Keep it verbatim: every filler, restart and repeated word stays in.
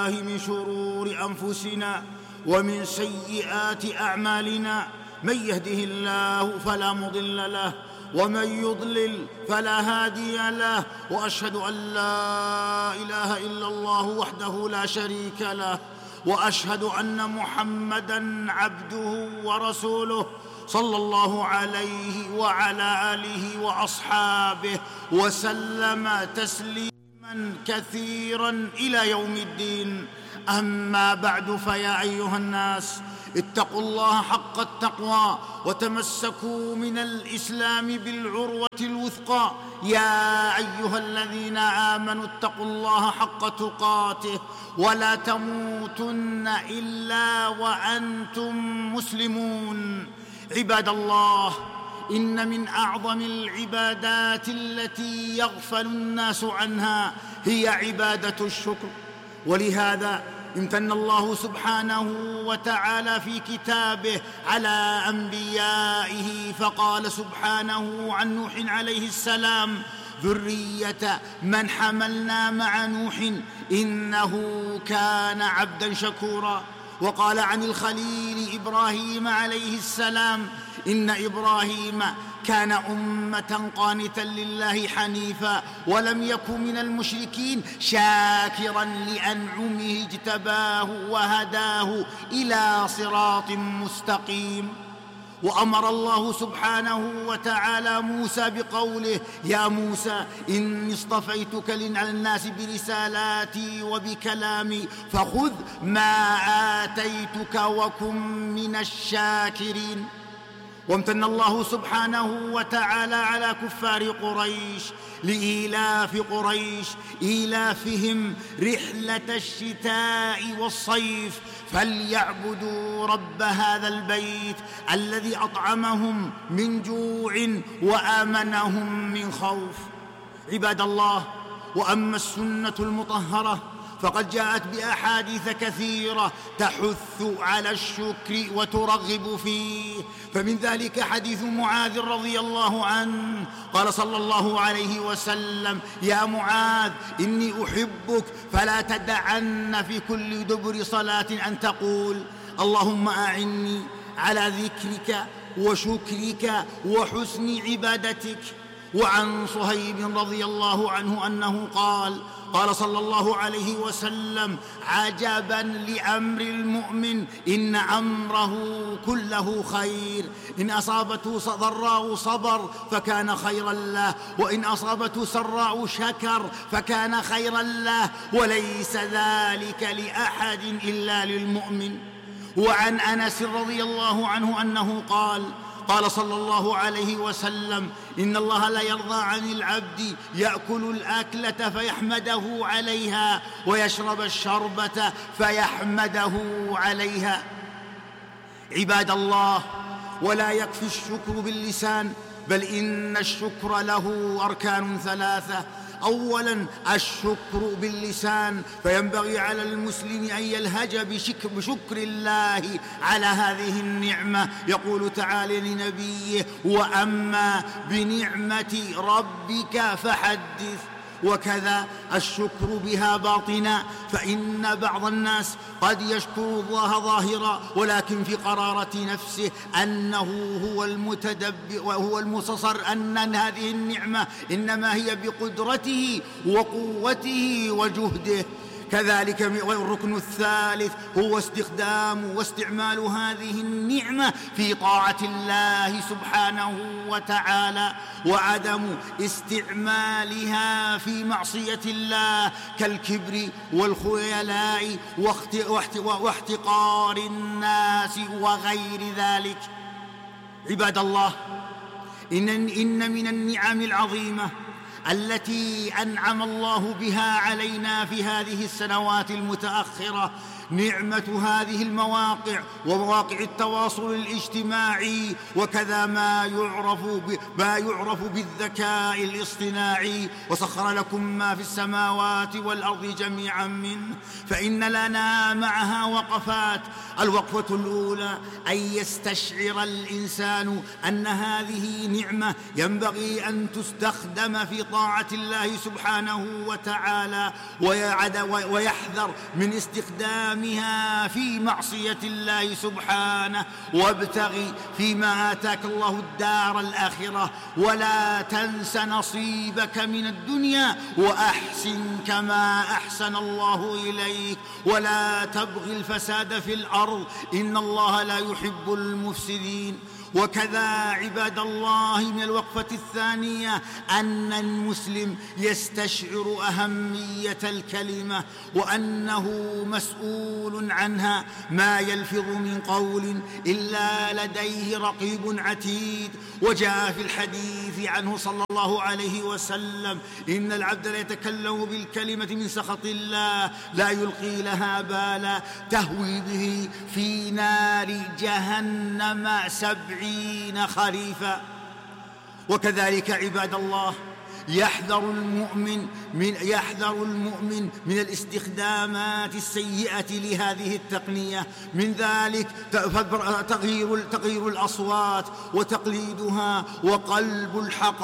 من شرور أنفسنا ومن سيئات أعمالنا، من يهده الله فلا مضل له ومن يضلل فلا هادي له، وأشهد أن لا إله إلا الله وحده لا شريك له، وأشهد أن محمدًا عبده ورسوله صلى الله عليه وعلى آله وأصحابه وسلم تسليماً كثيراً إلى يوم الدين. أما بعد، فيا أيها الناس، اتقوا الله حق التقوى وتمسكوا من الإسلام بالعروة الوثقى. يا أيها الذين آمنوا اتقوا الله حق تقاته ولا تموتن إلا وأنتم مسلمون. عباد الله، إن من أعظم العبادات التي يغفل الناس عنها هي عبادة الشكر، ولهذا امتن الله سبحانه وتعالى في كتابه على أنبيائه، فقال سبحانه عن نوح عليه السلام: ذرية من حملنا مع نوح إنه كان عبدا شكورا. وقال عن الخليل إبراهيم عليه السلام: إن إبراهيم كان أمة قانتا لله حنيفا ولم يكن من المشركين، شاكرا لأنعمه اجتباه وهداه إلى صراط مستقيم. وأمر الله سبحانه وتعالى موسى بقوله: يا موسى إني اصطفيتك على الناس برسالاتي وبكلامي فخذ ما آتيتك وكن من الشاكرين. وامتن الله سبحانه وتعالى على كفار قريش لإيلاف قريش إيلافهم رحلة الشتاء والصيف، فليعبدوا رب هذا البيت الذي أطعمهم من جوع وآمنهم من خوف. عباد الله، وأما السنة المطهرة فقد جاءت بأحاديث كثيرة تحث على الشكر وترغب فيه، فمن ذلك حديث معاذ رضي الله عنه قال صلى الله عليه وسلم: يا معاذ إني أحبك فلا تدعن في كل دبر صلاة أن تقول: اللهم أعني على ذكرك وشكرك وحسن عبادتك. وعن صهيب رضي الله عنه أنه قال: قال صلى الله عليه وسلم: عجبا لأمر المؤمن إن أمره كله خير، إن أصابته ضراء صبر فكان خيرا له، وإن أصابته سراء شكر فكان خيرا له، وليس ذلك لأحد إلا للمؤمن. وعن أنس رضي الله عنه أنه قال: قال صلى الله عليه وسلم: إن الله لا يرضى عن العبد يأكل الأكلة فيحمده عليها ويشرب الشربة فيحمده عليها. عباد الله، ولا يكفي الشكر باللسان، بل إن الشكر له أركان ثلاثة. أولاً الشكر باللسان، فينبغي على المسلم أن يلهج بشكر الله على هذه النعمة. يقول تعالى لنبيه: وأما بنعمة ربك فحدث. وكذا الشكر بها باطنا، فإن بعض الناس قد يشكر الله ظاهرا ولكن في قرارة نفسه أنه هو المتدبر وهو المستصر أن هذه النعمة إنما هي بقدرته وقوته وجهده. كذلك الركن الثالث هو استخدام واستعمال هذه النعمة في طاعة الله سبحانه وتعالى، وعدم استعمالها في معصية الله كالكبر والخيلاء واحتقار الناس وغير ذلك. عباد الله، إن, إن من النعم العظيمة التي أنعم الله بها علينا في هذه السنوات المتأخرة نعمة هذه المواقع ومواقع التواصل الاجتماعي، وكذا ما يعرف ما يعرف بالذكاء الاصطناعي. وسخر لكم ما في السماوات والأرض جميعا منه، فإن لنا معها وقفات الوقفة الأولى أن يستشعر الإنسان أن هذه نعمة ينبغي أن تستخدم في طاعة الله سبحانه وتعالى، ويحذر من استخدامها في معصية الله سبحانه. وابتغ فيما آتاك الله الدار الآخرة ولا تنس نصيبك من الدنيا وأحسن كما أحسن الله إليك ولا تبغ الفساد في الأرض إن الله لا يحب المفسدين. وكذا عباد الله من الوقفة الثانية أن المسلم يستشعر أهمية الكلمة وأنه مسؤول عنها، ما يلفظ من قول إلا لديه رقيب عتيد. وجاء في الحديث عنه صلى الله عليه وسلم: إن العبد لا يتكلم بالكلمة من سخط الله لا يلقي لها بالا تهوي به في نار جهنم سبعين خريفا. وكذلك عباد الله يحذر المؤمن من يحذر المؤمن من الاستخدامات السيئة لهذه التقنية، من ذلك تغيير تغيير الأصوات وتقليدها وقلب الحق